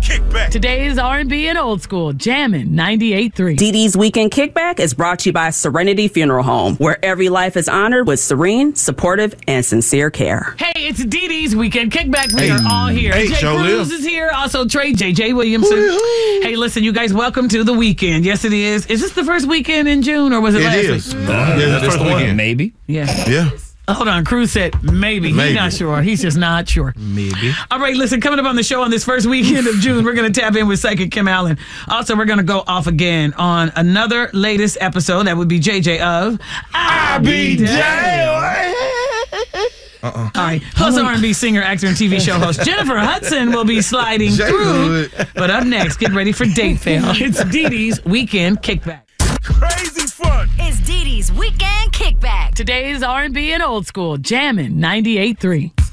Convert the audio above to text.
Kickback. Today's R&B and old school, jammin' 98.3. DD's Weekend Kickback is brought to you by Serenity Funeral Home, where every life is honored with serene, supportive, and sincere care. Hey, it's DD's Weekend Kickback. We are all here. Hey, Jay show Cruz live. is here. Also, Trey J.J. Williamson. Woo-hoo. Hey, listen, you guys, welcome to the weekend. Yes, it is. Is this the first weekend in June, or was it last It is. week? Yeah, That's first the one. weekend. Maybe. Yeah. Yeah. Hold on. Cruz said maybe. He's Maybe. not sure. He's just not sure. Maybe. All right, listen, coming up on the show on this first weekend of June, we're going to tap in with Psychic Kim Allen. Also, we're going to go off again on another latest episode. That would be JJ of I Be Damned. All right. Plus, R&B singer, actor, and TV show host Jennifer Hudson will be sliding through. But up next, get ready for Date Fail. It's DD's Weekend Kickback. Crazy fun. It's DD's Weekend Kickback. Today's R&B and old school, jammin' 98.3.